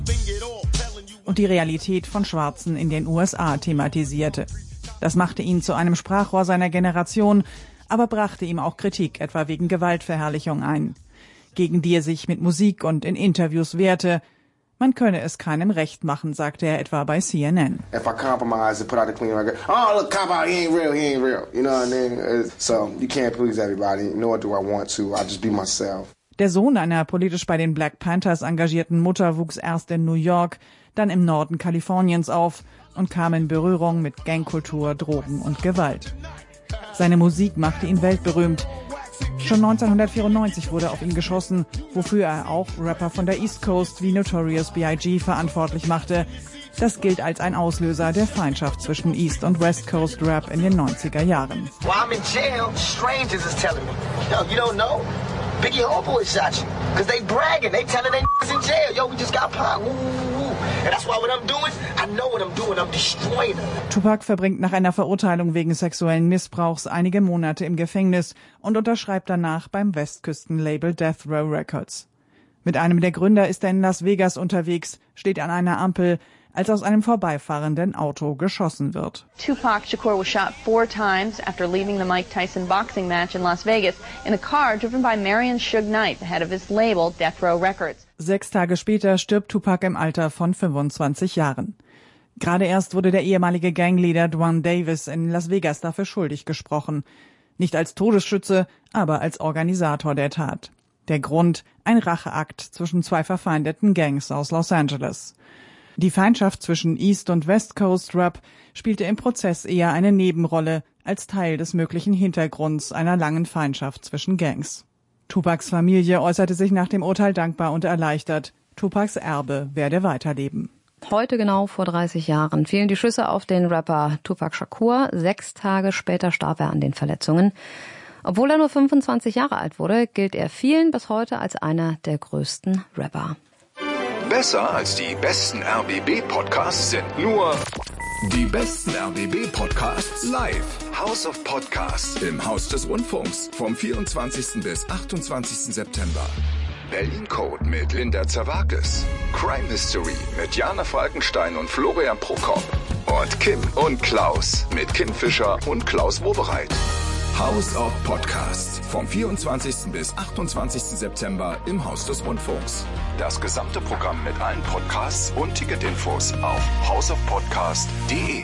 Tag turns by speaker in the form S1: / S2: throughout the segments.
S1: und die Realität von Schwarzen in den USA thematisierte. Das machte ihn zu einem Sprachrohr seiner Generation, aber brachte ihm auch Kritik, etwa wegen Gewaltverherrlichung ein, gegen die er sich mit Musik und in Interviews wehrte. Man könne es keinem recht machen, sagte er etwa bei CNN.
S2: If I compromise and put out a clean record, oh, look, cop out, he ain't real. You know what I mean? So you can't please everybody, nor do I want to. I just be myself.
S1: Der Sohn einer politisch bei den Black Panthers engagierten Mutter wuchs erst in New York, dann im Norden Kaliforniens auf und kam in Berührung mit Gangkultur, Drogen und Gewalt. Seine Musik machte ihn weltberühmt. Schon 1994 wurde auf ihn geschossen, wofür er auch Rapper von der East Coast wie Notorious B.I.G. verantwortlich machte. Das gilt als ein Auslöser der Feindschaft zwischen East und West Coast Rap in den 90er Jahren.
S3: While I'm in jail, strangers is telling me, yo, you don't know? Biggie Homeboy shot you. Cause they bragging, they telling they in jail. Yo, we just got popped. And that's why what I'm doing, I know what I'm doing, I'm destroying them.
S1: Tupac verbringt nach einer Verurteilung wegen sexuellen Missbrauchs einige Monate im Gefängnis und unterschreibt danach beim Westküstenlabel Death Row Records. Mit einem der Gründer ist er in Las Vegas unterwegs, steht an einer Ampel, als aus einem vorbeifahrenden Auto geschossen wird.
S4: Tupac Shakur was shot 4 times after leaving the Mike Tyson boxing match in Las Vegas in a car driven by Marion Suge Knight, the head of his label Death Row Records. 6 Tage später stirbt Tupac im Alter von 25 Jahren. Gerade erst wurde der ehemalige Gangleader Dwan Davis in Las Vegas dafür schuldig gesprochen. Nicht als Todesschütze, aber als Organisator der Tat. Der Grund: ein Racheakt zwischen 2 verfeindeten Gangs aus Los Angeles. Die Feindschaft zwischen East und West Coast Rap spielte im Prozess eher eine Nebenrolle als Teil des möglichen Hintergrunds einer langen Feindschaft zwischen Gangs. Tupacs Familie äußerte sich nach dem Urteil dankbar und erleichtert. Tupacs Erbe werde weiterleben.
S5: Heute genau vor 30 Jahren fielen die Schüsse auf den Rapper Tupac Shakur. 6 Tage später starb er an den Verletzungen. Obwohl er nur 25 Jahre alt wurde, gilt er vielen bis heute als einer der größten Rapper.
S6: Besser als die besten RBB-Podcasts sind nur die besten RBB-Podcasts live. House of Podcasts im Haus des Rundfunks vom 24. bis 28. September. Berlin Code mit Linda Zerwakis. Crime Mystery mit Jana Falkenstein und Florian Prokop. Und Kim und Klaus mit Kim Fischer und Klaus Wobereit. House of Podcasts vom 24. bis 28. September im Haus des Rundfunks. Das gesamte Programm mit allen Podcasts und Ticketinfos auf houseofpodcast.de.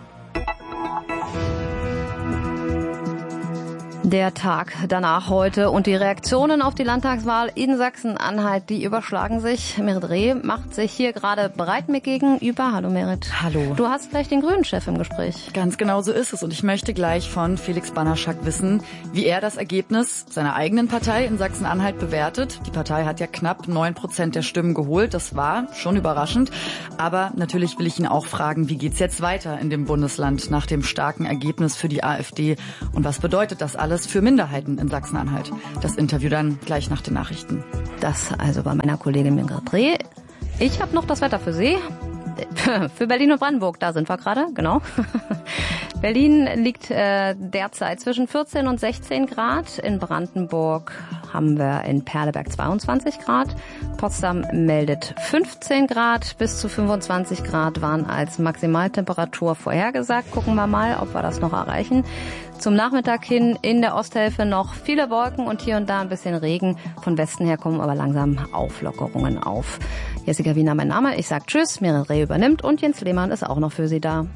S5: Der Tag danach heute und die Reaktionen auf die Landtagswahl in Sachsen-Anhalt, die überschlagen sich. Merit Reh macht sich hier gerade bereit mir gegenüber. Hallo Merit.
S7: Hallo.
S5: Du hast gleich den Grünen-Chef im Gespräch.
S7: Ganz genau so ist es und ich möchte gleich von Felix Banaschak wissen, wie er das Ergebnis seiner eigenen Partei in Sachsen-Anhalt bewertet. Die Partei hat ja knapp 9% der Stimmen geholt, das war schon überraschend. Aber natürlich will ich ihn auch fragen, wie geht's jetzt weiter in dem Bundesland nach dem starken Ergebnis für die AfD und was bedeutet das alles für Minderheiten in Sachsen-Anhalt? Das Interview dann gleich nach den Nachrichten.
S5: Das also bei meiner Kollegin Merit Reh. Ich habe noch das Wetter für Sie. Für Berlin und Brandenburg, da sind wir gerade, genau. Berlin liegt derzeit zwischen 14 und 16 Grad. In Brandenburg haben wir in Perleberg 22 Grad. Potsdam meldet 15 Grad. Bis zu 25 Grad waren als Maximaltemperatur vorhergesagt. Gucken wir mal, ob wir das noch erreichen. Zum Nachmittag hin in der Osthälfte noch viele Wolken und hier und da ein bisschen Regen. Von Westen her kommen aber langsam Auflockerungen auf. Jessica Wiener mein Name. Ich sag Tschüss, Merit Reh übernimmt und Jens Lehmann ist auch noch für Sie da.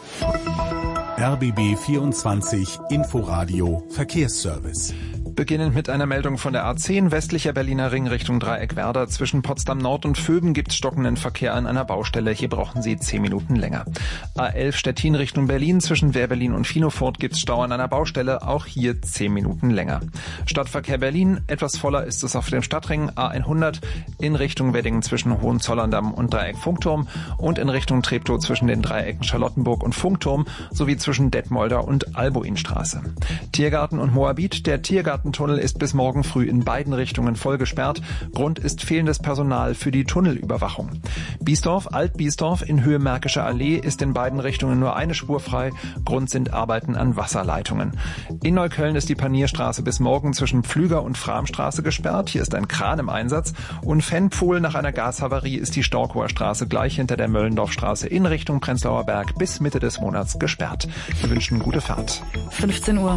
S8: RBB 24 Inforadio Verkehrsservice.
S9: Beginnend mit einer Meldung von der A10 westlicher Berliner Ring Richtung Dreieck-Werder. Zwischen Potsdam Nord und Vöben gibt es stockenden Verkehr an einer Baustelle. Hier brauchen Sie 10 Minuten länger. A11 Stettin Richtung Berlin. Zwischen Wehr-Berlin und Finofurt gibt es Stau an einer Baustelle. Auch hier 10 Minuten länger. Stadtverkehr Berlin. Etwas voller ist es auf dem Stadtring A100 in Richtung Wedding zwischen Hohenzollern-Damm und Dreieck Funkturm und in Richtung Treptow zwischen den Dreiecken Charlottenburg und Funkturm sowie zwischen Detmolder und Albuinstraße. Tiergarten und Moabit. Der Tiergarten Gartentunnel ist bis morgen früh in beiden Richtungen voll gesperrt. Grund ist fehlendes Personal für die Tunnelüberwachung. Biesdorf, Alt-Biesdorf in Höhe Märkische Allee ist in beiden Richtungen nur eine Spur frei. Grund sind Arbeiten an Wasserleitungen. In Neukölln ist die Panierstraße bis morgen zwischen Pflüger und Framstraße gesperrt. Hier ist ein Kran im Einsatz. Und Fennpfuhl nach einer Gashavarie ist die Storkower Straße gleich hinter der Möllendorfstraße in Richtung Prenzlauer Berg bis Mitte des Monats gesperrt. Wir wünschen gute Fahrt.
S7: 15 Uhr.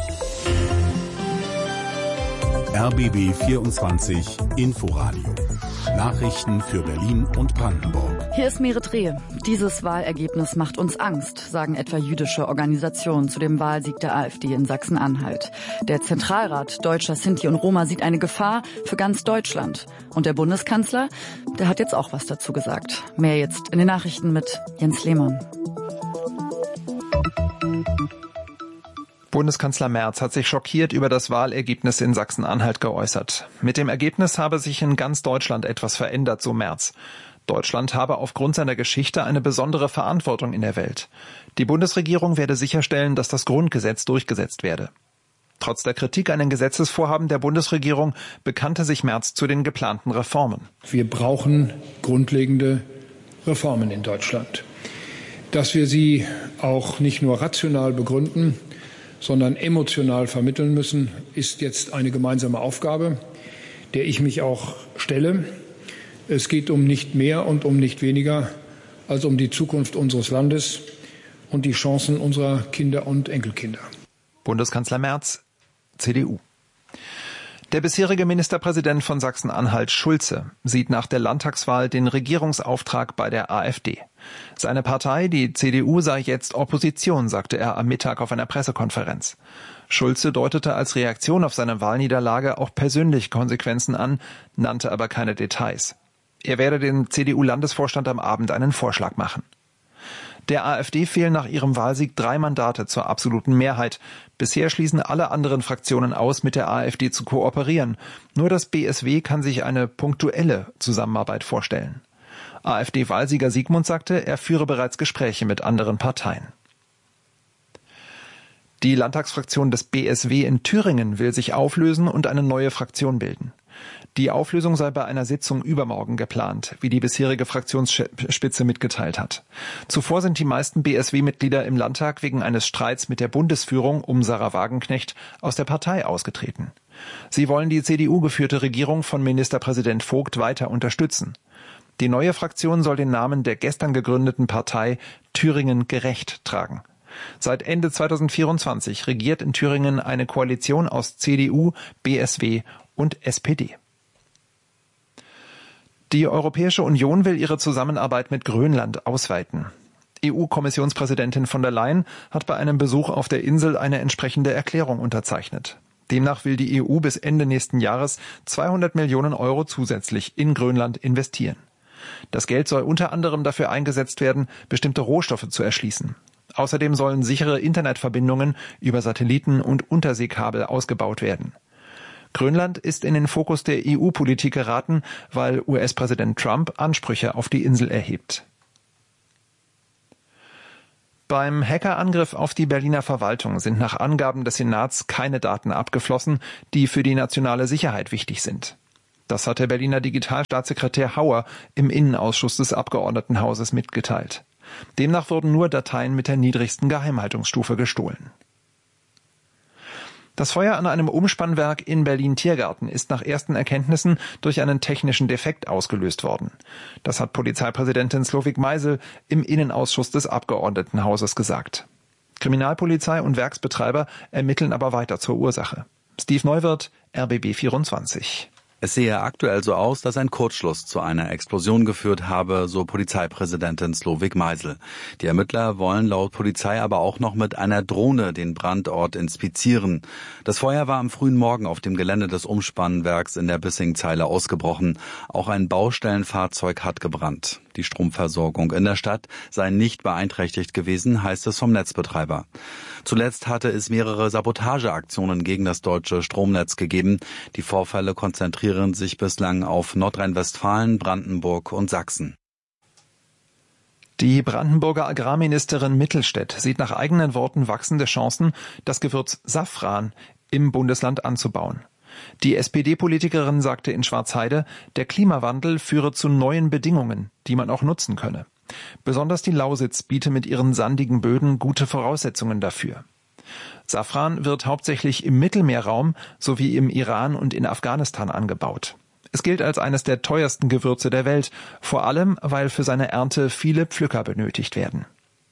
S8: RBB 24 Inforadio. Nachrichten für Berlin und Brandenburg.
S7: Hier ist Merit Rehe. Dieses Wahlergebnis macht uns Angst, sagen etwa jüdische Organisationen zu dem Wahlsieg der AfD in Sachsen-Anhalt. Der Zentralrat Deutscher Sinti und Roma sieht eine Gefahr für ganz Deutschland. Und der Bundeskanzler, der hat jetzt auch was dazu gesagt. Mehr jetzt in den Nachrichten mit Jens Lehmann.
S9: Bundeskanzler Merz hat sich schockiert über das Wahlergebnis in Sachsen-Anhalt geäußert. Mit dem Ergebnis habe sich in ganz Deutschland etwas verändert, so Merz. Deutschland habe aufgrund seiner Geschichte eine besondere Verantwortung in der Welt. Die Bundesregierung werde sicherstellen, dass das Grundgesetz durchgesetzt werde. Trotz der Kritik an den Gesetzesvorhaben der Bundesregierung bekannte sich Merz zu den geplanten Reformen.
S10: Wir brauchen grundlegende Reformen in Deutschland. Dass wir sie auch nicht nur rational begründen, sondern emotional vermitteln müssen, ist jetzt eine gemeinsame Aufgabe, der ich mich auch stelle. Es geht um nicht mehr und um nicht weniger als um die Zukunft unseres Landes und die Chancen unserer Kinder und Enkelkinder.
S9: Bundeskanzler Merz, CDU. Der bisherige Ministerpräsident von Sachsen-Anhalt, Schulze, sieht nach der Landtagswahl den Regierungsauftrag bei der AfD. Seine Partei, die CDU, sei jetzt Opposition, sagte er am Mittag auf einer Pressekonferenz. Schulze deutete als Reaktion auf seine Wahlniederlage auch persönliche Konsequenzen an, nannte aber keine Details. Er werde dem CDU-Landesvorstand am Abend einen Vorschlag machen. Der AfD fehlen nach ihrem Wahlsieg 3 Mandate zur absoluten Mehrheit. Bisher schließen alle anderen Fraktionen aus, mit der AfD zu kooperieren. Nur das BSW kann sich eine punktuelle Zusammenarbeit vorstellen. AfD-Wahlsieger Siegmund sagte, er führe bereits Gespräche mit anderen Parteien. Die Landtagsfraktion des BSW in Thüringen will sich auflösen und eine neue Fraktion bilden. Die Auflösung sei bei einer Sitzung übermorgen geplant, wie die bisherige Fraktionsspitze mitgeteilt hat. Zuvor sind die meisten BSW-Mitglieder im Landtag wegen eines Streits mit der Bundesführung um Sarah Wagenknecht aus der Partei ausgetreten. Sie wollen die CDU-geführte Regierung von Ministerpräsident Vogt weiter unterstützen. Die neue Fraktion soll den Namen der gestern gegründeten Partei Thüringen gerecht tragen. Seit Ende 2024 regiert in Thüringen eine Koalition aus CDU, BSW und SPD. Die Europäische Union will ihre Zusammenarbeit mit Grönland ausweiten. EU-Kommissionspräsidentin von der Leyen hat bei einem Besuch auf der Insel eine entsprechende Erklärung unterzeichnet. Demnach will die EU bis Ende nächsten Jahres 200 Millionen Euro zusätzlich in Grönland investieren. Das Geld soll unter anderem dafür eingesetzt werden, bestimmte Rohstoffe zu erschließen. Außerdem sollen sichere Internetverbindungen über Satelliten und Unterseekabel ausgebaut werden. Grönland ist in den Fokus der EU-Politik geraten, weil US-Präsident Trump Ansprüche auf die Insel erhebt. Beim Hackerangriff auf die Berliner Verwaltung sind nach Angaben des Senats keine Daten abgeflossen, die für die nationale Sicherheit wichtig sind. Das hat der Berliner Digitalstaatssekretär Hauer im Innenausschuss des Abgeordnetenhauses mitgeteilt. Demnach wurden nur Dateien mit der niedrigsten Geheimhaltungsstufe gestohlen. Das Feuer an einem Umspannwerk in Berlin-Tiergarten ist nach ersten Erkenntnissen durch einen technischen Defekt ausgelöst worden. Das hat Polizeipräsidentin Slowik Meisel im Innenausschuss des Abgeordnetenhauses gesagt. Kriminalpolizei und Werksbetreiber ermitteln aber weiter zur Ursache. Steve Neuwirth, RBB 24.
S11: Es sehe aktuell so aus, dass ein Kurzschluss zu einer Explosion geführt habe, so Polizeipräsidentin Slowik Meisel. Die Ermittler wollen laut Polizei aber auch noch mit einer Drohne den Brandort inspizieren. Das Feuer war am frühen Morgen auf dem Gelände des Umspannwerks in der Bissingzeile ausgebrochen. Auch ein Baustellenfahrzeug hat gebrannt. Die Stromversorgung in der Stadt sei nicht beeinträchtigt gewesen, heißt es vom Netzbetreiber. Zuletzt hatte es mehrere Sabotageaktionen gegen das deutsche Stromnetz gegeben. Die Vorfälle konzentrieren sich bislang auf Nordrhein-Westfalen, Brandenburg und Sachsen.
S9: Die Brandenburger Agrarministerin Mittelstädt sieht nach eigenen Worten wachsende Chancen, das Gewürz Safran im Bundesland anzubauen. Die SPD-Politikerin sagte in Schwarzheide, der Klimawandel führe zu neuen Bedingungen, die man auch nutzen könne. Besonders die Lausitz biete mit ihren sandigen Böden gute Voraussetzungen dafür. Safran wird hauptsächlich im Mittelmeerraum sowie im Iran und in Afghanistan angebaut. Es gilt als eines der teuersten Gewürze der Welt, vor allem, weil für seine Ernte viele Pflücker benötigt werden.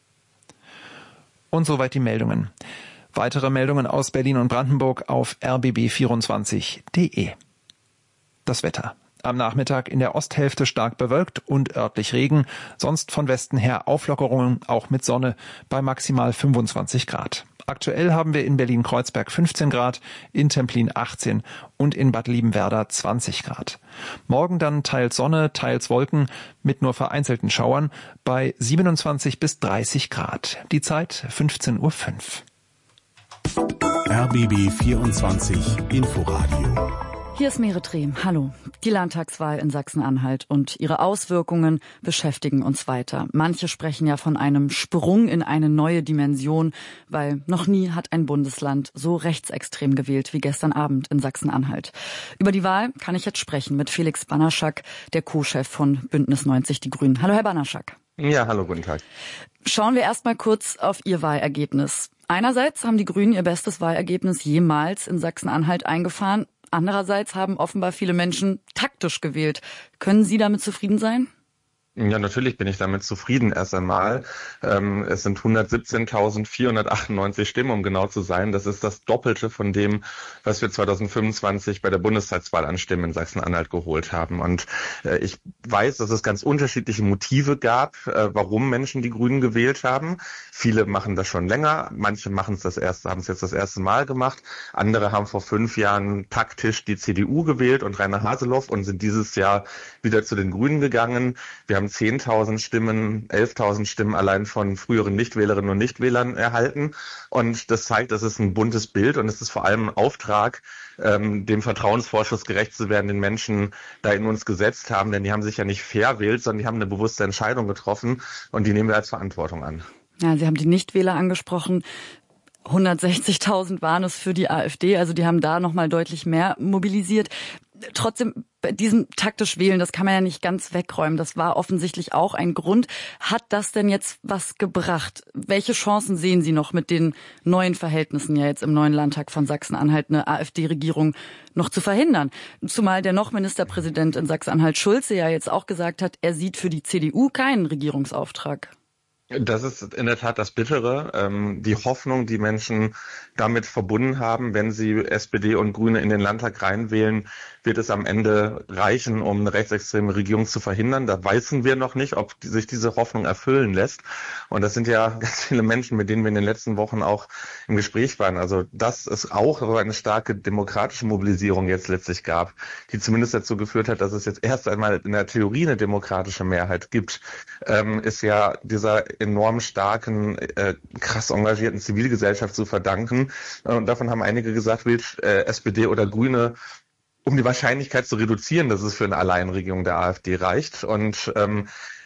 S9: Und soweit die Meldungen. Weitere Meldungen aus Berlin und Brandenburg auf rbb24.de. Das Wetter. Am Nachmittag in der Osthälfte stark bewölkt und örtlich Regen, sonst von Westen her Auflockerungen, auch mit Sonne, bei maximal 25 Grad. Aktuell haben wir in Berlin-Kreuzberg 15 Grad, in Templin 18 und in Bad Liebenwerda 20 Grad. Morgen dann teils Sonne, teils Wolken mit nur vereinzelten Schauern bei 27 bis 30 Grad. Die Zeit 15:05 Uhr.
S8: RBB 24 Inforadio.
S7: Hier ist Mere Trehm. Hallo. Die Landtagswahl in Sachsen-Anhalt und ihre Auswirkungen beschäftigen uns weiter. Manche sprechen ja von einem Sprung in eine neue Dimension, weil noch nie hat ein Bundesland so rechtsextrem gewählt wie gestern Abend in Sachsen-Anhalt. Über die Wahl kann ich jetzt sprechen mit Felix Banaschak, der Co-Chef von Bündnis 90 Die Grünen. Hallo, Herr Banaschak.
S12: Ja, hallo, guten Tag.
S7: Schauen wir erst mal kurz auf Ihr Wahlergebnis. Einerseits haben die Grünen ihr bestes Wahlergebnis jemals in Sachsen-Anhalt eingefahren. Andererseits haben offenbar viele Menschen taktisch gewählt. Können Sie damit zufrieden sein?
S12: Ja, natürlich bin ich damit zufrieden erst einmal. Es sind 117.498 Stimmen, um genau zu sein. Das ist das Doppelte von dem, was wir 2025 bei der Bundestagswahl an Stimmen in Sachsen-Anhalt geholt haben. Und ich weiß, dass es ganz unterschiedliche Motive gab, warum Menschen die Grünen gewählt haben. Viele machen das schon länger, manche haben es jetzt das erste Mal gemacht. Andere haben vor 5 Jahren taktisch die CDU gewählt und Rainer Haseloff und sind dieses Jahr wieder zu den Grünen gegangen. Wir haben 10.000 Stimmen, 11.000 Stimmen allein von früheren Nichtwählerinnen und Nichtwählern erhalten. Und das zeigt, das ist ein buntes Bild und es ist vor allem ein Auftrag, dem Vertrauensvorschuss gerecht zu werden, den Menschen da in uns gesetzt haben. Denn die haben sich ja nicht verwählt, sondern die haben eine bewusste Entscheidung getroffen und die nehmen wir als Verantwortung an.
S7: Ja, Sie haben die Nichtwähler angesprochen. 160.000 waren es für die AfD, also die haben da nochmal deutlich mehr mobilisiert. Trotzdem, bei diesem taktisch Wählen, das kann man ja nicht ganz wegräumen. Das war offensichtlich auch ein Grund. Hat das denn jetzt was gebracht? Welche Chancen sehen Sie noch mit den neuen Verhältnissen ja jetzt im neuen Landtag von Sachsen-Anhalt eine AfD-Regierung noch zu verhindern? Zumal der noch Ministerpräsident in Sachsen-Anhalt Schulze ja jetzt auch gesagt hat, er sieht für die CDU keinen Regierungsauftrag.
S12: Das ist in der Tat das Bittere. Die Hoffnung, die Menschen damit verbunden haben, wenn sie SPD und Grüne in den Landtag reinwählen, wird es am Ende reichen, um eine rechtsextreme Regierung zu verhindern. Da wissen wir noch nicht, ob sich diese Hoffnung erfüllen lässt. Und das sind ja ganz viele Menschen, mit denen wir in den letzten Wochen auch im Gespräch waren. Also dass es auch so eine starke demokratische Mobilisierung jetzt letztlich gab, die zumindest dazu geführt hat, dass es jetzt erst einmal in der Theorie eine demokratische Mehrheit gibt, ist ja dieser enorm starken, krass engagierten Zivilgesellschaft zu verdanken. Und davon haben einige gesagt, SPD oder Grüne, um die Wahrscheinlichkeit zu reduzieren, dass es für eine Alleinregierung der AfD reicht. Und man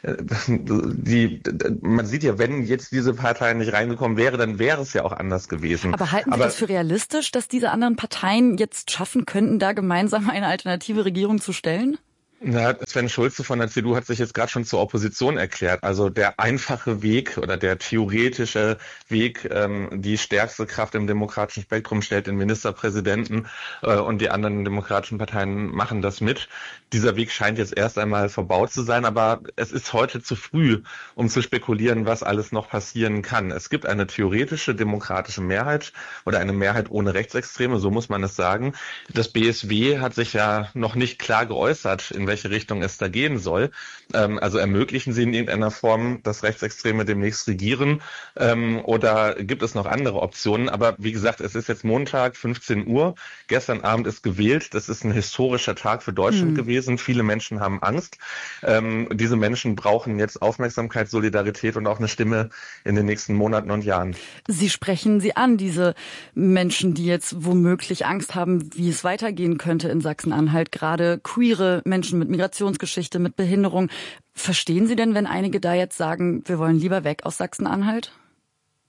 S12: sieht ja, wenn jetzt diese Parteien nicht reingekommen wäre, dann wäre es ja auch anders gewesen.
S7: Aber halten Sie das für realistisch, dass diese anderen Parteien jetzt schaffen könnten, da gemeinsam eine alternative Regierung zu stellen?
S12: Na, Sven Schulze von der CDU hat sich jetzt gerade schon zur Opposition erklärt. Also der einfache Weg oder der theoretische Weg, die stärkste Kraft im demokratischen Spektrum stellt den Ministerpräsidenten und die anderen demokratischen Parteien machen das mit. Dieser Weg scheint jetzt erst einmal verbaut zu sein, aber es ist heute zu früh, um zu spekulieren, was alles noch passieren kann. Es gibt eine theoretische demokratische Mehrheit oder eine Mehrheit ohne Rechtsextreme, so muss man es sagen. Das BSW hat sich ja noch nicht klar geäußert, in welche Richtung es da gehen soll. Also ermöglichen Sie in irgendeiner Form, dass Rechtsextreme demnächst regieren oder gibt es noch andere Optionen? Aber wie gesagt, es ist jetzt Montag, 15 Uhr. Gestern Abend ist gewählt. Das ist ein historischer Tag für Deutschland gewesen. Viele Menschen haben Angst. Diese Menschen brauchen jetzt Aufmerksamkeit, Solidarität und auch eine Stimme in den nächsten Monaten und Jahren.
S7: Sie sprechen sie an, diese Menschen, die jetzt womöglich Angst haben, wie es weitergehen könnte in Sachsen-Anhalt. Gerade queere Menschen mit Migrationsgeschichte, mit Behinderung. Verstehen Sie denn, wenn einige da jetzt sagen, wir wollen lieber weg aus Sachsen-Anhalt?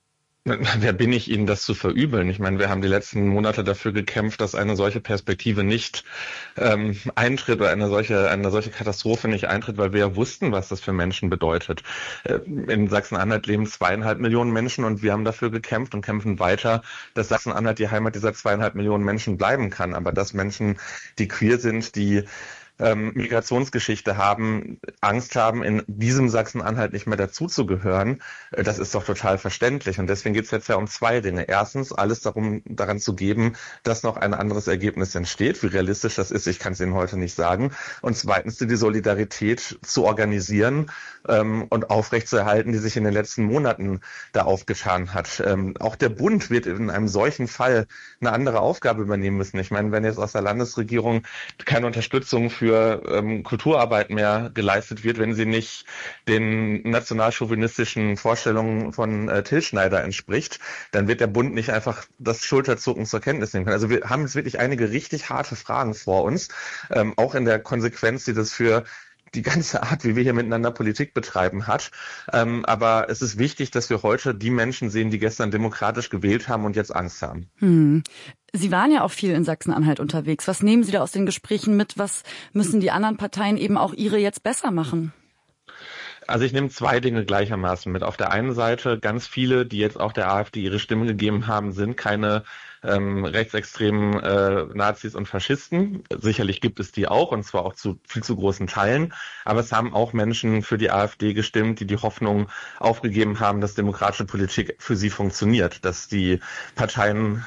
S12: Wer bin ich, Ihnen das zu verübeln? Ich meine, wir haben die letzten Monate dafür gekämpft, dass eine solche Perspektive nicht eintritt oder eine solche Katastrophe nicht eintritt, weil wir ja wussten, was das für Menschen bedeutet. In Sachsen-Anhalt leben 2,5 Millionen Menschen und wir haben dafür gekämpft und kämpfen weiter, dass Sachsen-Anhalt die Heimat dieser 2,5 Millionen Menschen bleiben kann. Aber dass Menschen, die queer sind, die Migrationsgeschichte haben, Angst haben, in diesem Sachsen-Anhalt nicht mehr dazuzugehören, das ist doch total verständlich. Und deswegen geht es jetzt ja um zwei Dinge. Erstens, alles daran zu geben, dass noch ein anderes Ergebnis entsteht. Wie realistisch das ist, ich kann es Ihnen heute nicht sagen. Und zweitens, die Solidarität zu organisieren und aufrechtzuerhalten, die sich in den letzten Monaten da aufgetan hat. Auch der Bund wird in einem solchen Fall eine andere Aufgabe übernehmen müssen. Ich meine, wenn jetzt aus der Landesregierung keine Unterstützung für Kulturarbeit mehr geleistet wird, wenn sie nicht den nationalchauvinistischen Vorstellungen von Till Schneider entspricht, dann wird der Bund nicht einfach das Schulterzucken zur Kenntnis nehmen können. Also wir haben jetzt wirklich einige richtig harte Fragen vor uns, auch in der Konsequenz, die das für die ganze Art, wie wir hier miteinander Politik betreiben, hat. Aber es ist wichtig, dass wir heute die Menschen sehen, die gestern demokratisch gewählt haben und jetzt Angst haben.
S7: Sie waren ja auch viel in Sachsen-Anhalt unterwegs. Was nehmen Sie da aus den Gesprächen mit? Was müssen die anderen Parteien, eben auch Ihre, jetzt besser machen?
S12: Also ich nehme zwei Dinge gleichermaßen mit. Auf der einen Seite, ganz viele, die jetzt auch der AfD ihre Stimme gegeben haben, sind keine rechtsextremen Nazis und Faschisten. Sicherlich gibt es die auch, und zwar auch zu viel zu großen Teilen. Aber es haben auch Menschen für die AfD gestimmt, die Hoffnung aufgegeben haben, dass demokratische Politik für sie funktioniert, dass die Parteien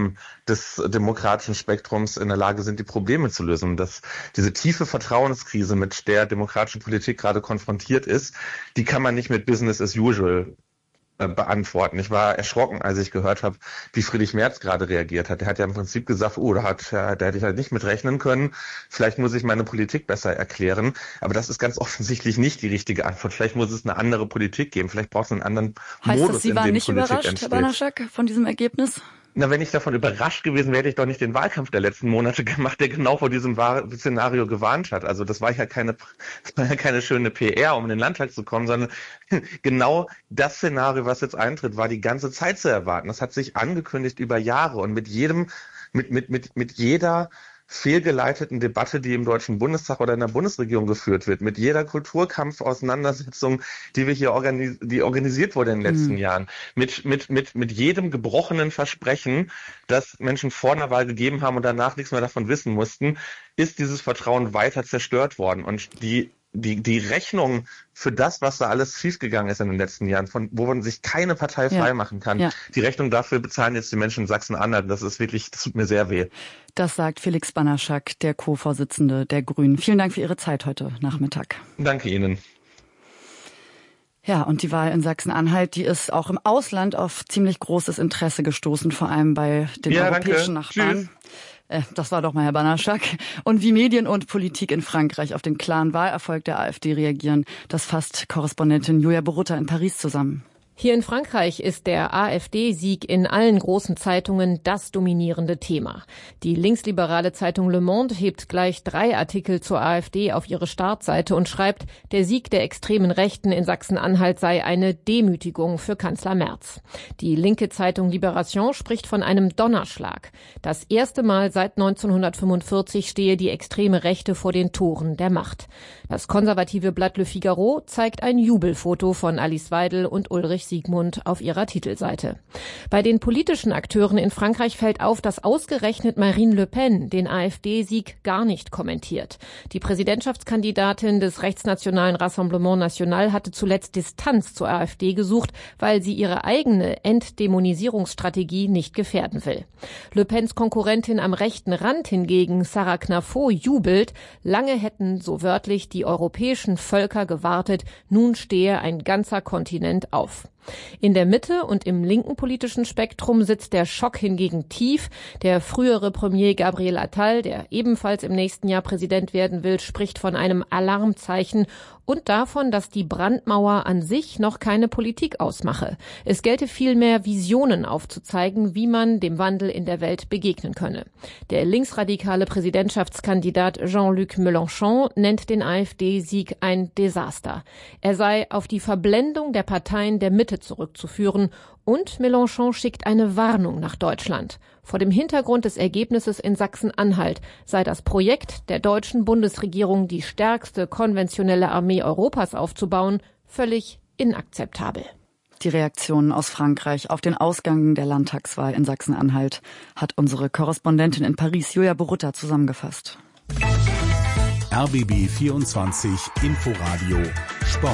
S12: des demokratischen Spektrums in der Lage sind, die Probleme zu lösen. Dass diese tiefe Vertrauenskrise, mit der demokratische Politik gerade konfrontiert ist, die kann man nicht mit Business as usual beantworten. Ich war erschrocken, als ich gehört habe, wie Friedrich Merz gerade reagiert hat. Er hat ja im Prinzip gesagt, da hätte ich halt nicht mit rechnen können. Vielleicht muss ich meine Politik besser erklären. Aber das ist ganz offensichtlich nicht die richtige Antwort. Vielleicht muss es eine andere Politik geben. Vielleicht braucht es einen anderen Modus, in dem Politik entsteht. Heißt das, Sie waren nicht überrascht, Herr Banaschak, von diesem Ergebnis? Na, wenn ich davon überrascht gewesen wäre, hätte ich doch nicht den Wahlkampf der letzten Monate gemacht, der genau vor diesem Szenario gewarnt hat. Also das war ja keine schöne PR, um in den Landtag zu kommen, sondern genau das Szenario, was jetzt eintritt, war die ganze Zeit zu erwarten. Das hat sich angekündigt über Jahre und mit jeder fehlgeleiteten Debatte, die im Deutschen Bundestag oder in der Bundesregierung geführt wird, mit jeder Kulturkampfauseinandersetzung, die wir hier die organisiert wurde in den letzten Jahren, mit jedem gebrochenen Versprechen, das Menschen vor einer Wahl gegeben haben und danach nichts mehr davon wissen mussten, ist dieses Vertrauen weiter zerstört worden. Und die Rechnung für das, was da alles schiefgegangen ist in den letzten Jahren, wo man sich keine Partei frei machen kann, die Rechnung dafür bezahlen jetzt die Menschen in Sachsen-Anhalt. Das tut mir sehr weh. Das sagt Felix Banaschak, der Co-Vorsitzende der Grünen. Vielen Dank für Ihre Zeit heute Nachmittag. Danke Ihnen. Ja, und die Wahl in Sachsen-Anhalt, die ist auch im Ausland auf ziemlich großes Interesse gestoßen, vor allem bei den europäischen Nachbarn. Tschüss. Das war doch mal Herr Banaschak. Und wie Medien und Politik in Frankreich auf den klaren Wahlerfolg der AfD reagieren, das fasst Korrespondentin Julia Borutta in Paris zusammen.
S13: Hier in Frankreich ist der AfD-Sieg in allen großen Zeitungen das dominierende Thema. Die linksliberale Zeitung Le Monde hebt gleich 3 Artikel zur AfD auf ihre Startseite und schreibt, der Sieg der extremen Rechten in Sachsen-Anhalt sei eine Demütigung für Kanzler Merz. Die linke Zeitung Libération spricht von einem Donnerschlag. Das erste Mal seit 1945 stehe die extreme Rechte vor den Toren der Macht. Das konservative Blatt Le Figaro zeigt ein Jubelfoto von Alice Weidel und Ulrich Siegmund auf ihrer Titelseite. Bei den politischen Akteuren in Frankreich fällt auf, dass ausgerechnet Marine Le Pen den AfD-Sieg gar nicht kommentiert. Die Präsidentschaftskandidatin des rechtsnationalen Rassemblement National hatte zuletzt Distanz zur AfD gesucht, weil sie ihre eigene Entdämonisierungsstrategie nicht gefährden will. Le Pens Konkurrentin am rechten Rand hingegen, Sarah Knafo, jubelt. Lange hätten, so wörtlich, die europäischen Völker gewartet. Nun stehe ein ganzer Kontinent auf. In der Mitte und im linken politischen Spektrum sitzt der Schock hingegen tief. Der frühere Premier Gabriel Attal, der ebenfalls im nächsten Jahr Präsident werden will, spricht von einem Alarmzeichen und davon, dass die Brandmauer an sich noch keine Politik ausmache. Es gelte vielmehr, Visionen aufzuzeigen, wie man dem Wandel in der Welt begegnen könne. Der linksradikale Präsidentschaftskandidat Jean-Luc Mélenchon nennt den AfD-Sieg ein Desaster. Er sei auf die Verblendung der Parteien der Mitte zurückzuführen und Mélenchon schickt eine Warnung nach Deutschland. Vor dem Hintergrund des Ergebnisses in Sachsen-Anhalt sei das Projekt der deutschen Bundesregierung, die stärkste konventionelle Armee Europas aufzubauen, völlig inakzeptabel.
S7: Die Reaktionen aus Frankreich auf den Ausgang der Landtagswahl in Sachsen-Anhalt hat unsere Korrespondentin in Paris, Julia Borutta, zusammengefasst.
S8: RBB 24 Inforadio Sport.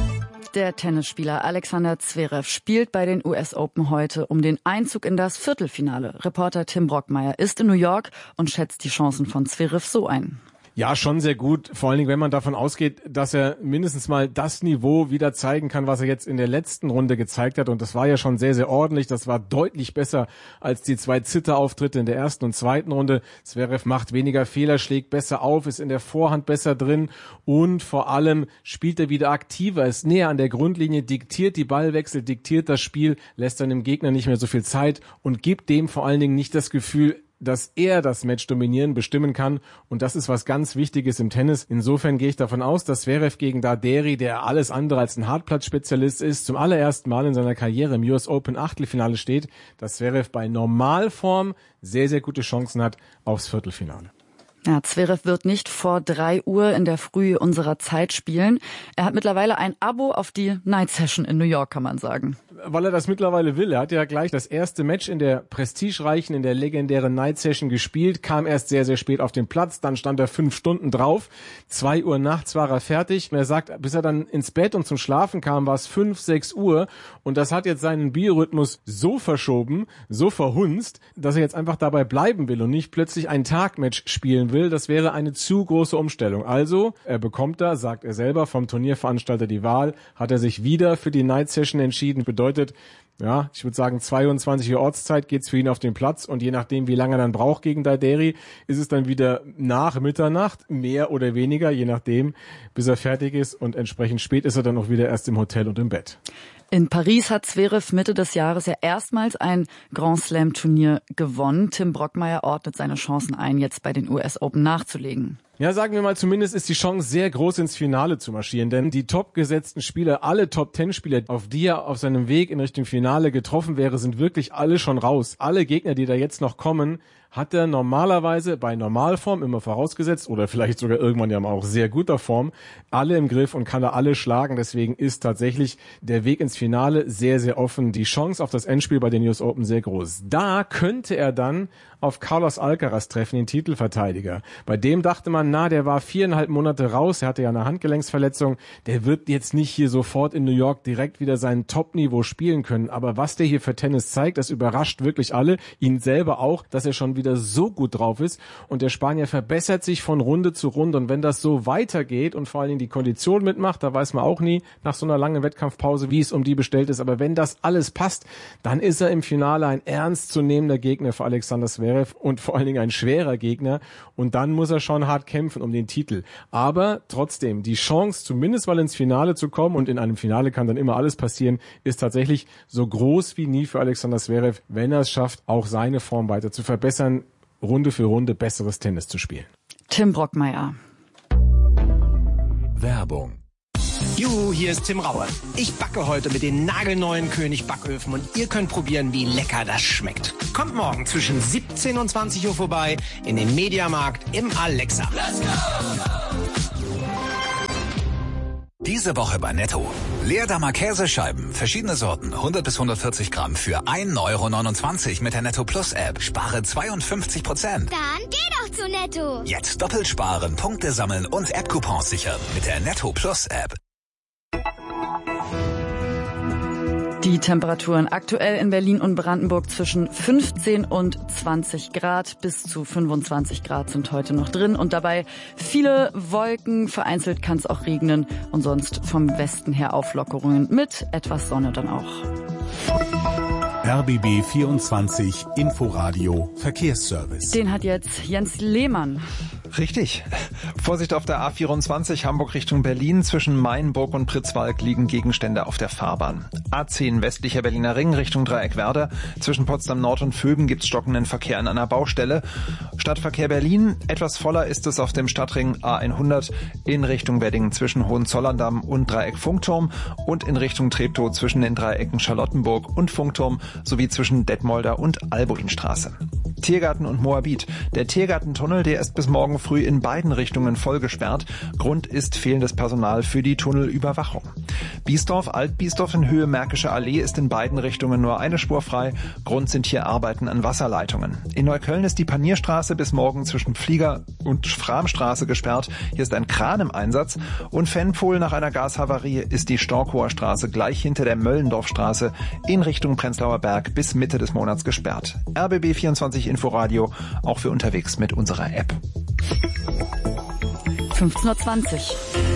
S7: Der Tennisspieler Alexander Zverev spielt bei den US Open heute um den Einzug in das Viertelfinale. Reporter Tim Brockmeier ist in New York und schätzt die Chancen von Zverev so ein.
S14: Ja, schon sehr gut. Vor allen Dingen, wenn man davon ausgeht, dass er mindestens mal das Niveau wieder zeigen kann, was er jetzt in der letzten Runde gezeigt hat. Und das war ja schon sehr, sehr ordentlich. Das war deutlich besser als die 2 Zitterauftritte in der ersten und zweiten Runde. Zverev macht weniger Fehler, schlägt besser auf, ist in der Vorhand besser drin und vor allem spielt er wieder aktiver, ist näher an der Grundlinie, diktiert die Ballwechsel, diktiert das Spiel, lässt dann dem Gegner nicht mehr so viel Zeit und gibt dem vor allen Dingen nicht das Gefühl, dass er das Match dominieren, bestimmen kann. Und das ist was ganz Wichtiges im Tennis. Insofern gehe ich davon aus, dass Zverev gegen Darderi, der alles andere als ein Hartplatzspezialist ist, zum allerersten Mal in seiner Karriere im US Open Achtelfinale steht, dass Zverev bei Normalform sehr, sehr gute Chancen hat aufs Viertelfinale.
S7: Ja, Zverev wird nicht vor 3 Uhr in der Früh unserer Zeit spielen. Er hat mittlerweile ein Abo auf die Night Session in New York, kann man sagen.
S14: Weil er das mittlerweile will. Er hat ja gleich das erste Match in der prestigereichen, in der legendären Night Session gespielt, kam erst sehr, sehr spät auf den Platz, dann stand er 5 Stunden drauf. 2 Uhr nachts war er fertig. Er sagt, bis er dann ins Bett und zum Schlafen kam, war es 5, 6 Uhr. Und das hat jetzt seinen Biorhythmus so verschoben, so verhunzt, dass er jetzt einfach dabei bleiben will und nicht plötzlich ein Tagmatch spielen will. Das wäre eine zu große Umstellung. Also, er bekommt da, sagt er selber, vom Turnierveranstalter die Wahl, hat er sich wieder für die Night Session entschieden. Bedeutet, ja, ich würde sagen 22 Uhr Ortszeit geht's für ihn auf den Platz und je nachdem, wie lange er dann braucht gegen Darderi, ist es dann wieder nach Mitternacht, mehr oder weniger, je nachdem, bis er fertig ist und entsprechend spät ist er dann auch wieder erst im Hotel und im Bett.
S7: In Paris hat Zverev Mitte des Jahres ja erstmals ein Grand Slam Turnier gewonnen. Tim Brockmeier ordnet seine Chancen ein, jetzt bei den US Open nachzulegen.
S14: Ja, sagen wir mal, zumindest ist die Chance sehr groß, ins Finale zu marschieren, denn die topgesetzten Spieler, alle Top-10-Spieler, auf die er auf seinem Weg in Richtung Finale getroffen wäre, sind wirklich alle schon raus. Alle Gegner, die da jetzt noch kommen, hat er normalerweise bei Normalform, immer vorausgesetzt, oder vielleicht sogar irgendwann ja auch sehr guter Form, alle im Griff und kann da alle schlagen. Deswegen ist tatsächlich der Weg ins Finale sehr, sehr offen. Die Chance auf das Endspiel bei den US Open sehr groß. Da könnte er dann auf Carlos Alcaraz treffen, den Titelverteidiger. Bei dem dachte man, der war 4,5 Monate raus, er hatte ja eine Handgelenksverletzung, der wird jetzt nicht hier sofort in New York direkt wieder sein Top-Niveau spielen können. Aber was der hier für Tennis zeigt, das überrascht wirklich alle, ihn selber auch, dass er schon wieder so gut drauf ist. Und der Spanier verbessert sich von Runde zu Runde. Und wenn das so weitergeht und vor allen Dingen die Kondition mitmacht, da weiß man auch nie nach so einer langen Wettkampfpause, wie es um die bestellt ist. Aber wenn das alles passt, dann ist er im Finale ein ernstzunehmender Gegner für Alexander Zverev und vor allen Dingen ein schwerer Gegner. Und dann muss er schon hart kämpfen um den Titel. Aber trotzdem, die Chance, zumindest mal ins Finale zu kommen, und in einem Finale kann dann immer alles passieren, ist tatsächlich so groß wie nie für Alexander Zverev, wenn er es schafft, auch seine Form weiter zu verbessern, Runde für Runde besseres Tennis zu spielen.
S7: Tim Brockmeier.
S8: Werbung.
S15: Juhu, hier ist Tim Raue. Ich backe heute mit den nagelneuen König Backöfen und ihr könnt probieren, wie lecker das schmeckt. Kommt morgen zwischen 17 und 20 Uhr vorbei in den Mediamarkt im Alexa. Let's go!
S6: Diese Woche bei Netto. Leerdammer Käsescheiben, verschiedene Sorten, 100 bis 140 Gramm für 1,29 € mit der Netto Plus App. Spare 52%.
S16: Dann geh doch zu Netto.
S6: Jetzt doppelt sparen, Punkte sammeln und App-Coupons sichern mit der Netto Plus App.
S7: Die Temperaturen aktuell in Berlin und Brandenburg zwischen 15 und 20 Grad. Bis zu 25 Grad sind heute noch drin und dabei viele Wolken. Vereinzelt kann es auch regnen und sonst vom Westen her Auflockerungen mit etwas Sonne dann auch.
S8: RBB 24 Inforadio Verkehrsservice.
S7: Den hat jetzt Jens Lehmann.
S9: Richtig. Vorsicht auf der A24 Hamburg Richtung Berlin. Zwischen Mainburg und Pritzwalk liegen Gegenstände auf der Fahrbahn. A10 westlicher Berliner Ring Richtung Dreieckwerder. Zwischen Potsdam Nord und Vöben gibt's stockenden Verkehr an einer Baustelle. Stadtverkehr Berlin. Etwas voller ist es auf dem Stadtring A100 in Richtung Wedding zwischen Hohenzollern-Damm und Dreieck Funkturm und in Richtung Treptow zwischen den Dreiecken Charlottenburg und Funkturm sowie zwischen Detmolder und Albuinstraße. Tiergarten und Moabit. Der Tiergartentunnel, der ist bis morgen früh in beiden Richtungen voll gesperrt. Grund ist fehlendes Personal für die Tunnelüberwachung. Biesdorf, Alt-Biesdorf in Höhe Märkische Allee ist in beiden Richtungen nur eine Spur frei. Grund sind hier Arbeiten an Wasserleitungen. In Neukölln ist die Panierstraße bis morgen zwischen Flieger- und Framstraße gesperrt. Hier ist ein Kran im Einsatz. Und Fennpohl nach einer Gashavarie ist die Storkower Straße gleich hinter der Möllendorfstraße in Richtung Prenzlauer Berg bis Mitte des Monats gesperrt. RBB 24 Inforadio, auch für unterwegs mit unserer App.
S7: 15:20 Uhr.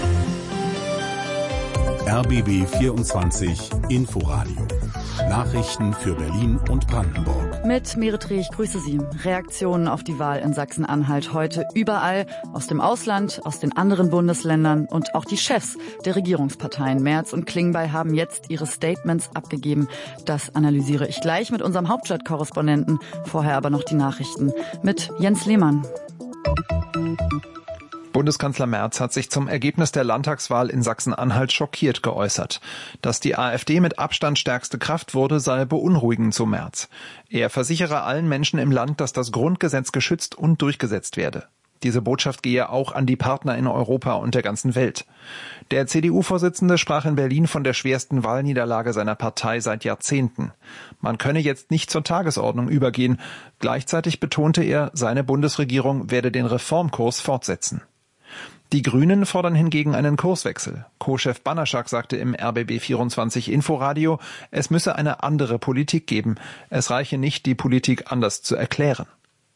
S8: RBB 24 Inforadio. Nachrichten für Berlin und Brandenburg.
S7: Mit Meretre, ich grüße Sie. Reaktionen auf die Wahl in Sachsen-Anhalt heute überall, aus dem Ausland, aus den anderen Bundesländern und auch die Chefs der Regierungsparteien Merz und Klingbeil haben jetzt ihre Statements abgegeben. Das analysiere ich gleich mit unserem Hauptstadtkorrespondenten. Vorher aber noch die Nachrichten mit Jens Lehmann.
S9: Bundeskanzler Merz hat sich zum Ergebnis der Landtagswahl in Sachsen-Anhalt schockiert geäußert. Dass die AfD mit Abstand stärkste Kraft wurde, sei beunruhigend, so Merz. Er versichere allen Menschen im Land, dass das Grundgesetz geschützt und durchgesetzt werde. Diese Botschaft gehe auch an die Partner in Europa und der ganzen Welt. Der CDU-Vorsitzende sprach in Berlin von der schwersten Wahlniederlage seiner Partei seit Jahrzehnten. Man könne jetzt nicht zur Tagesordnung übergehen. Gleichzeitig betonte er, seine Bundesregierung werde den Reformkurs fortsetzen. Die Grünen fordern hingegen einen Kurswechsel. Co-Chef Banaschak sagte im RBB 24 Inforadio, es müsse eine andere Politik geben. Es reiche nicht, die Politik anders zu erklären.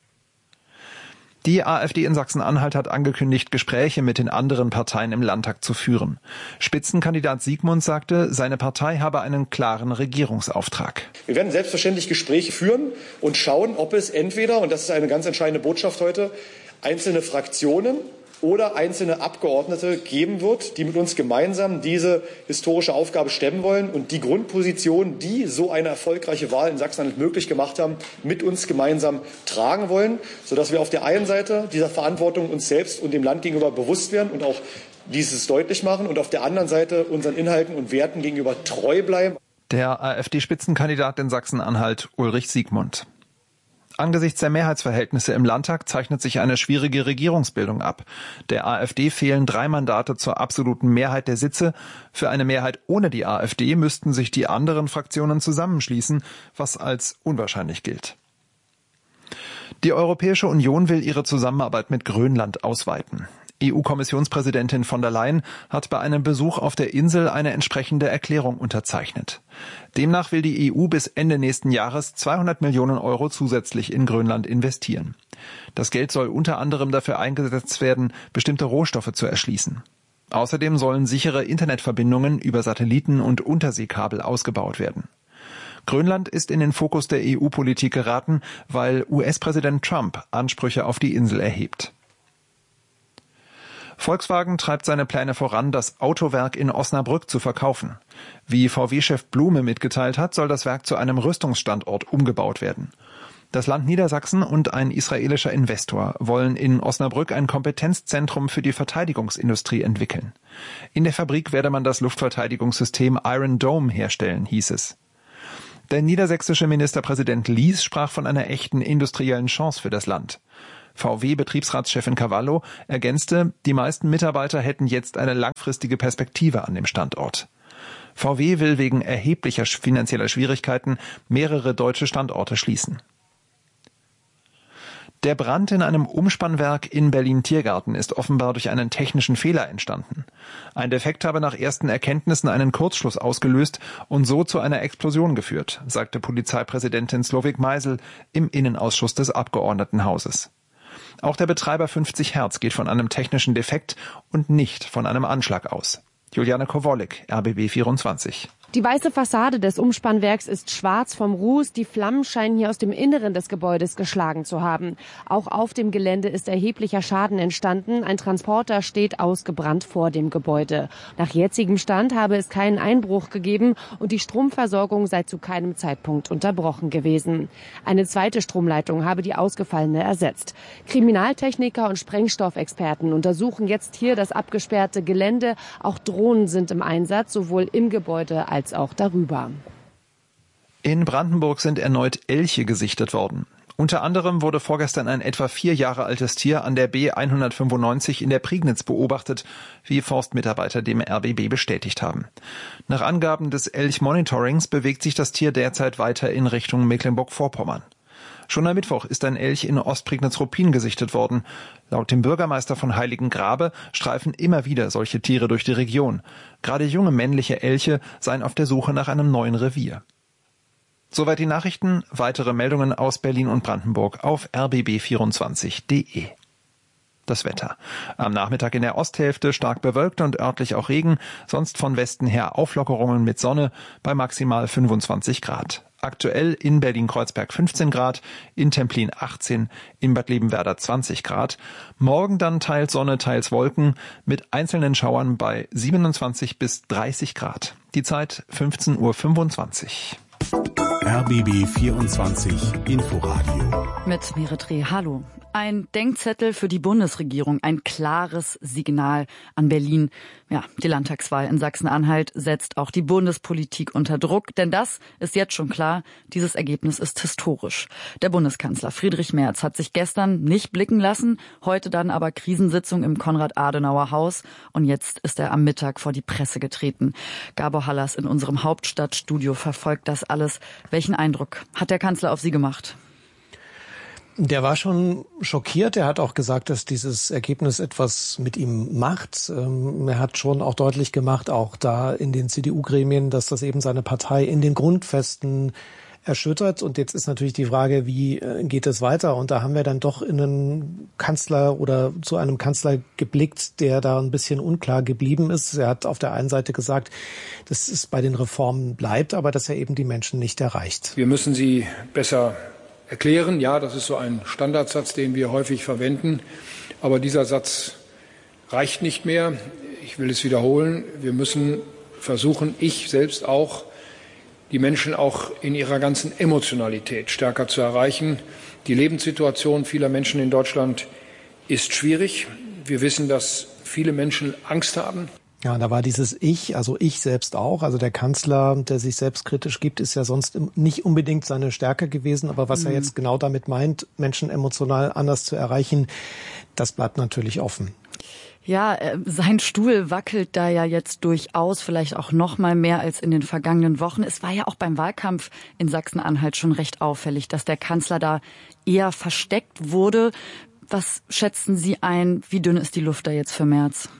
S9: Die AfD in Sachsen-Anhalt hat angekündigt, Gespräche mit den anderen Parteien im Landtag zu führen. Spitzenkandidat Siegmund sagte, seine Partei habe einen klaren Regierungsauftrag.
S17: Wir werden selbstverständlich Gespräche führen und schauen, ob es entweder, und das ist eine ganz entscheidende Botschaft heute, einzelne Fraktionen oder einzelne Abgeordnete geben wird, die mit uns gemeinsam diese historische Aufgabe stemmen wollen und die Grundposition, die so eine erfolgreiche Wahl in Sachsen-Anhalt möglich gemacht haben, mit uns gemeinsam tragen wollen, sodass wir auf der einen Seite dieser Verantwortung uns selbst und dem Land gegenüber bewusst werden und auch dieses deutlich machen und auf der anderen Seite unseren Inhalten und Werten gegenüber treu bleiben.
S9: Der AfD-Spitzenkandidat in Sachsen-Anhalt, Ulrich Siegmund. Angesichts der Mehrheitsverhältnisse im Landtag zeichnet sich eine schwierige Regierungsbildung ab. Der AfD fehlen 3 Mandate zur absoluten Mehrheit der Sitze. Für eine Mehrheit ohne die AfD müssten sich die anderen Fraktionen zusammenschließen, was als unwahrscheinlich gilt. Die Europäische Union will ihre Zusammenarbeit mit Grönland ausweiten. EU-Kommissionspräsidentin von der Leyen hat bei einem Besuch auf der Insel eine entsprechende Erklärung unterzeichnet. Demnach will die EU bis Ende nächsten Jahres 200 Millionen Euro zusätzlich in Grönland investieren. Das Geld soll unter anderem dafür eingesetzt werden, bestimmte Rohstoffe zu erschließen. Außerdem sollen sichere Internetverbindungen über Satelliten und Unterseekabel ausgebaut werden. Grönland ist in den Fokus der EU-Politik geraten, weil US-Präsident Trump Ansprüche auf die Insel erhebt. Volkswagen treibt seine Pläne voran, das Autowerk in Osnabrück zu verkaufen. Wie VW-Chef Blume mitgeteilt hat, soll das Werk zu einem Rüstungsstandort umgebaut werden. Das Land Niedersachsen und ein israelischer Investor wollen in Osnabrück ein Kompetenzzentrum für die Verteidigungsindustrie entwickeln. In der Fabrik werde man das Luftverteidigungssystem Iron Dome herstellen, hieß es. Der niedersächsische Ministerpräsident Lies sprach von einer echten industriellen Chance für das Land. VW-Betriebsratschefin Cavallo ergänzte, die meisten Mitarbeiter hätten jetzt eine langfristige Perspektive an dem Standort. VW will wegen erheblicher finanzieller Schwierigkeiten mehrere deutsche Standorte schließen. Der Brand in einem Umspannwerk in Berlin-Tiergarten ist offenbar durch einen technischen Fehler entstanden. Ein Defekt habe nach ersten Erkenntnissen einen Kurzschluss ausgelöst und so zu einer Explosion geführt, sagte Polizeipräsidentin Slowik Meisel im Innenausschuss des Abgeordnetenhauses. Auch der Betreiber 50 Hertz geht von einem technischen Defekt und nicht von einem Anschlag aus. Juliane Kowalik, RBB 24.
S18: Die weiße Fassade des Umspannwerks ist schwarz vom Ruß. Die Flammen scheinen hier aus dem Inneren des Gebäudes geschlagen zu haben. Auch auf dem Gelände ist erheblicher Schaden entstanden. Ein Transporter steht ausgebrannt vor dem Gebäude. Nach jetzigem Stand habe es keinen Einbruch gegeben und die Stromversorgung sei zu keinem Zeitpunkt unterbrochen gewesen. Eine zweite Stromleitung habe die ausgefallene ersetzt. Kriminaltechniker und Sprengstoffexperten untersuchen jetzt hier das abgesperrte Gelände. Auch Drohnen sind im Einsatz, sowohl im Gebäude als auch darüber.
S9: In Brandenburg sind erneut Elche gesichtet worden. Unter anderem wurde vorgestern ein etwa 4 Jahre altes Tier an der B195 in der Prignitz beobachtet, wie Forstmitarbeiter dem RBB bestätigt haben. Nach Angaben des Elch-Monitorings bewegt sich das Tier derzeit weiter in Richtung Mecklenburg-Vorpommern. Schon am Mittwoch ist ein Elch in Ostprignitz-Ruppin gesichtet worden. Laut dem Bürgermeister von Heiligengrabe streifen immer wieder solche Tiere durch die Region. Gerade junge männliche Elche seien auf der Suche nach einem neuen Revier. Soweit die Nachrichten. Weitere Meldungen aus Berlin und Brandenburg auf rbb24.de. Das Wetter. Am Nachmittag in der Osthälfte stark bewölkt und örtlich auch Regen, sonst von Westen her Auflockerungen mit Sonne bei maximal 25 Grad. Aktuell in Berlin-Kreuzberg 15 Grad, in Templin 18, in Bad Liebenwerda 20 Grad. Morgen dann teils Sonne, teils Wolken mit einzelnen Schauern bei 27 bis 30 Grad. Die Zeit 15:25 Uhr.
S8: RBB 24 Inforadio.
S7: Mit Merit Reh. Hallo. Ein Denkzettel für die Bundesregierung, ein klares Signal an Berlin. Ja, die Landtagswahl in Sachsen-Anhalt setzt auch die Bundespolitik unter Druck, denn das ist jetzt schon klar, dieses Ergebnis ist historisch. Der Bundeskanzler Friedrich Merz hat sich gestern nicht blicken lassen, heute dann aber Krisensitzung im Konrad-Adenauer-Haus und jetzt ist er am Mittag vor die Presse getreten. Gabor Hallas in unserem Hauptstadtstudio verfolgt das alles. Welchen Eindruck hat der Kanzler auf Sie gemacht?
S19: Der war schon schockiert. Er hat auch gesagt, dass dieses Ergebnis etwas mit ihm macht. Er hat schon auch deutlich gemacht, auch da in den CDU-Gremien, dass das eben seine Partei in den Grundfesten erschüttert. Und jetzt ist natürlich die Frage, wie geht es weiter? Und da haben wir dann doch in einen Kanzler oder zu einem Kanzler geblickt, der da ein bisschen unklar geblieben ist. Er hat auf der einen Seite gesagt, dass es bei den Reformen bleibt, aber dass er eben die Menschen nicht erreicht.
S10: Wir müssen sie besser erklären. Ja, das ist so ein Standardsatz, den wir häufig verwenden. Aber dieser Satz reicht nicht mehr. Ich will es wiederholen. Wir müssen versuchen, ich selbst auch, die Menschen auch in ihrer ganzen Emotionalität stärker zu erreichen. Die Lebenssituation vieler Menschen in Deutschland ist schwierig. Wir wissen, dass viele Menschen Angst haben.
S19: Ja, da war dieses Ich, also ich selbst auch. Also der Kanzler, der sich selbstkritisch gibt, ist ja sonst nicht unbedingt seine Stärke gewesen. Aber was er jetzt genau damit meint, Menschen emotional anders zu erreichen, das bleibt natürlich offen.
S7: Ja, sein Stuhl wackelt da ja jetzt durchaus, vielleicht auch noch mal mehr als in den vergangenen Wochen. Es war ja auch beim Wahlkampf in Sachsen-Anhalt schon recht auffällig, dass der Kanzler da eher versteckt wurde. Was schätzen Sie ein? Wie dünn ist die Luft da jetzt für Merz?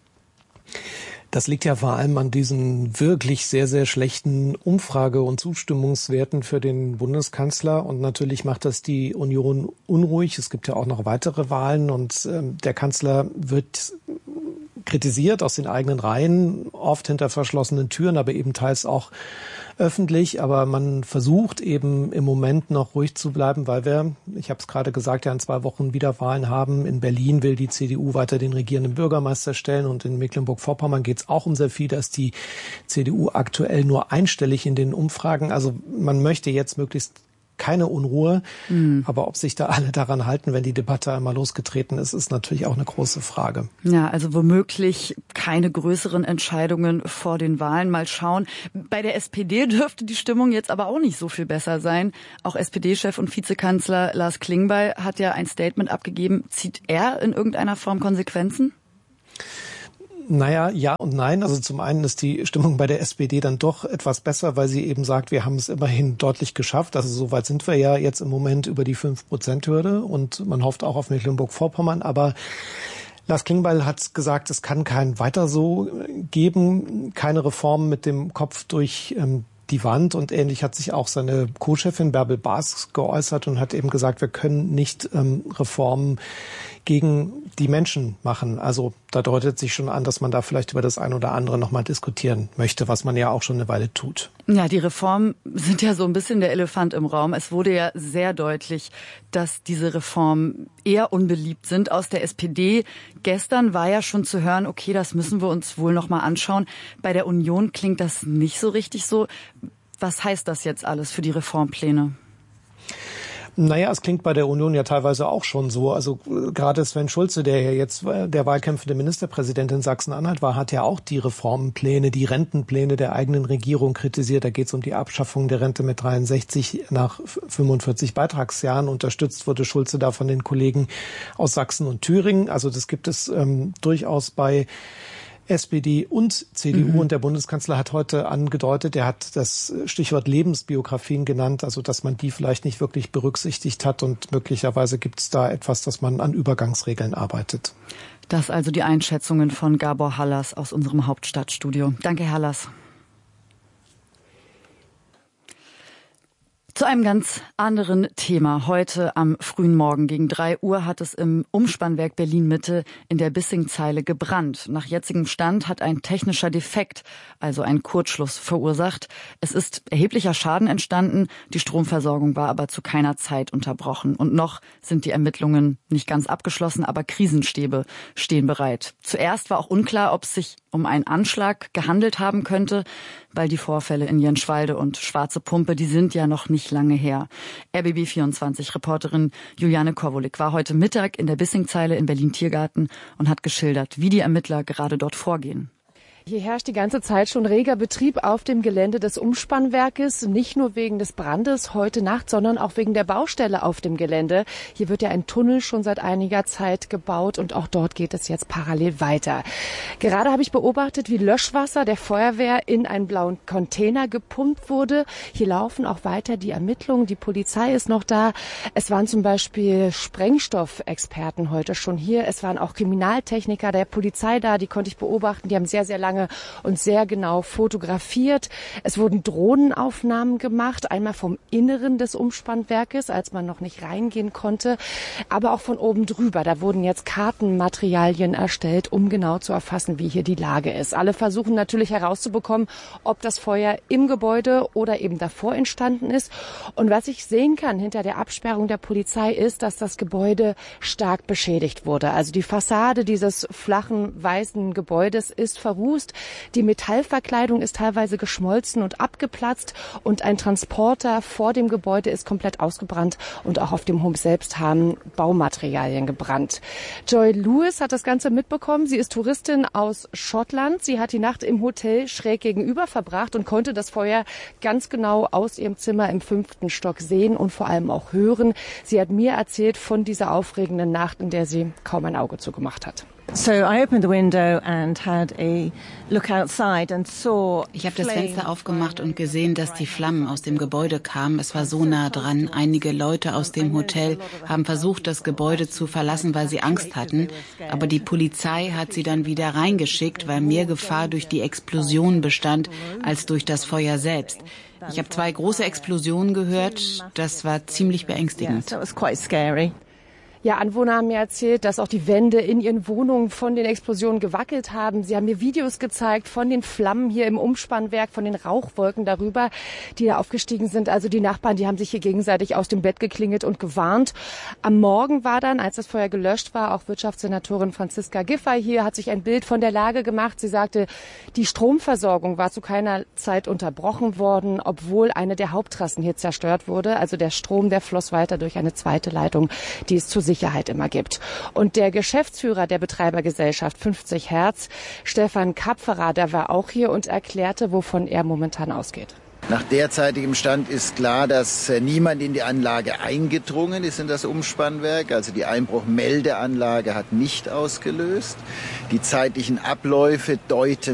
S19: Das liegt ja vor allem an diesen wirklich sehr, sehr schlechten Umfrage- und Zustimmungswerten für den Bundeskanzler. Und natürlich macht das die Union unruhig. Es gibt ja auch noch weitere Wahlen und der Kanzler wird kritisiert aus den eigenen Reihen, oft hinter verschlossenen Türen, aber eben teils auch öffentlich. Aber man versucht eben im Moment noch ruhig zu bleiben, weil wir, ich habe es gerade gesagt, ja in 2 Wochen wieder Wahlen haben. In Berlin will die CDU weiter den regierenden Bürgermeister stellen und in Mecklenburg-Vorpommern geht es auch um sehr viel, dass die CDU aktuell nur einstellig in den Umfragen. Also man möchte jetzt möglichst keine Unruhe. Aber ob sich da alle daran halten, wenn die Debatte einmal losgetreten ist, ist natürlich auch eine große Frage.
S7: Ja, also womöglich keine größeren Entscheidungen vor den Wahlen. Mal schauen. Bei der SPD dürfte die Stimmung jetzt aber auch nicht so viel besser sein. Auch SPD-Chef und Vizekanzler Lars Klingbeil hat ja ein Statement abgegeben. Zieht er in irgendeiner Form Konsequenzen?
S19: Naja, ja und nein. Also zum einen ist die Stimmung bei der SPD dann doch etwas besser, weil sie eben sagt, wir haben es immerhin deutlich geschafft. Also soweit sind wir ja jetzt im Moment über die 5%-Hürde und man hofft auch auf Mecklenburg-Vorpommern. Aber Lars Klingbeil hat gesagt, es kann kein weiter so geben, keine Reform mit dem Kopf durch die Wand. Und ähnlich hat sich auch seine Co-Chefin Bärbel Baas geäußert und hat eben gesagt, wir können nicht Reformen gegen die Menschen machen. Also da deutet sich schon an, dass man da vielleicht über das ein oder andere nochmal diskutieren möchte, was man ja auch schon eine Weile tut.
S7: Ja, die Reformen sind ja so ein bisschen der Elefant im Raum. Es wurde ja sehr deutlich, dass diese Reformen eher unbeliebt sind aus der SPD. Gestern war ja schon zu hören, okay, das müssen wir uns wohl nochmal anschauen. Bei der Union klingt das nicht so richtig so. Was heißt das jetzt alles für die Reformpläne?
S19: Naja, es klingt bei der Union ja teilweise auch schon so. Also gerade Sven Schulze, der ja jetzt der wahlkämpfende Ministerpräsident in Sachsen-Anhalt war, hat ja auch die Reformpläne, die Rentenpläne der eigenen Regierung kritisiert. Da geht es um die Abschaffung der Rente mit 63 nach 45 Beitragsjahren. Unterstützt wurde Schulze da von den Kollegen aus Sachsen und Thüringen. Also das gibt es durchaus bei SPD und CDU. Und der Bundeskanzler hat heute angedeutet, er hat das Stichwort Lebensbiografien genannt, also dass man die vielleicht nicht wirklich berücksichtigt hat und möglicherweise gibt es da etwas, dass man an Übergangsregeln arbeitet.
S7: Das also die Einschätzungen von Gabor Hallas aus unserem Hauptstadtstudio. Danke, Herr Hallas. Zu einem ganz anderen Thema. Heute am frühen Morgen gegen 3 Uhr hat es im Umspannwerk Berlin-Mitte in der Bissingzeile gebrannt. Nach jetzigem Stand hat ein technischer Defekt, also ein Kurzschluss, verursacht. Es ist erheblicher Schaden entstanden. Die Stromversorgung war aber zu keiner Zeit unterbrochen. Und noch sind die Ermittlungen nicht ganz abgeschlossen, aber Krisenstäbe stehen bereit. Zuerst war auch unklar, ob es sich um einen Anschlag gehandelt haben könnte, weil die Vorfälle in Jenschwalde und Schwarze Pumpe, die sind ja noch nicht lange her. RBB24-Reporterin Juliane Kowolik war heute Mittag in der Bissingzeile in Berlin-Tiergarten und hat geschildert, wie die Ermittler gerade dort vorgehen.
S18: Hier herrscht die ganze Zeit schon reger Betrieb auf dem Gelände des Umspannwerkes, nicht nur wegen des Brandes heute Nacht, sondern auch wegen der Baustelle auf dem Gelände. Hier wird ja ein Tunnel schon seit einiger Zeit gebaut und auch dort geht es jetzt parallel weiter. Gerade habe ich beobachtet, wie Löschwasser der Feuerwehr in einen blauen Container gepumpt wurde. Hier laufen auch weiter die Ermittlungen, die Polizei ist noch da. Es waren zum Beispiel Sprengstoffexperten heute schon hier. Es waren auch Kriminaltechniker der Polizei da, die konnte ich beobachten. Die haben sehr, sehr lange und sehr genau fotografiert. Es wurden Drohnenaufnahmen gemacht, einmal vom Inneren des Umspannwerkes, als man noch nicht reingehen konnte, aber auch von oben drüber. Da wurden jetzt Kartenmaterialien erstellt, um genau zu erfassen, wie hier die Lage ist. Alle versuchen natürlich herauszubekommen, ob das Feuer im Gebäude oder eben davor entstanden ist. Und was ich sehen kann hinter der Absperrung der Polizei ist, dass das Gebäude stark beschädigt wurde. Also die Fassade dieses flachen, weißen Gebäudes ist verrußt. Die Metallverkleidung ist teilweise geschmolzen und abgeplatzt und ein Transporter vor dem Gebäude ist komplett ausgebrannt und auch auf dem Hof selbst haben Baumaterialien gebrannt. Joy Lewis hat das Ganze mitbekommen. Sie ist Touristin aus Schottland. Sie hat die Nacht im Hotel schräg gegenüber verbracht und konnte das Feuer ganz genau aus ihrem Zimmer im 5. Stock sehen und vor allem auch hören. Sie hat mir erzählt von dieser aufregenden Nacht, in der sie kaum ein Auge zugemacht hat.
S20: Ich habe das Fenster aufgemacht und gesehen, dass die Flammen aus dem Gebäude kamen. Es war so nah dran. Einige Leute aus dem Hotel haben versucht, das Gebäude zu verlassen, weil sie Angst hatten. Aber die Polizei hat sie dann wieder reingeschickt, weil mehr Gefahr durch die Explosion bestand als durch das Feuer selbst. Ich habe 2 große Explosionen gehört. Das war ziemlich beängstigend.
S18: Ja, Anwohner haben mir erzählt, dass auch die Wände in ihren Wohnungen von den Explosionen gewackelt haben. Sie haben mir Videos gezeigt von den Flammen hier im Umspannwerk, von den Rauchwolken darüber, die da aufgestiegen sind. Also die Nachbarn, die haben sich hier gegenseitig aus dem Bett geklingelt und gewarnt. Am Morgen war dann, als das Feuer gelöscht war, auch Wirtschaftssenatorin Franziska Giffey hier, hat sich ein Bild von der Lage gemacht. Sie sagte, die Stromversorgung war zu keiner Zeit unterbrochen worden, obwohl eine der Haupttrassen hier zerstört wurde. Also der Strom, der floss weiter durch eine zweite Leitung, die es zur Sicherheit immer gibt. Und der Geschäftsführer der Betreibergesellschaft 50 Hertz, Stefan Kapferer, der war auch hier und erklärte, wovon er momentan ausgeht.
S21: Nach derzeitigem Stand ist klar, dass niemand in die Anlage eingedrungen ist, in das Umspannwerk. Also die Einbruchmeldeanlage hat nicht ausgelöst. Die zeitlichen Abläufe deuten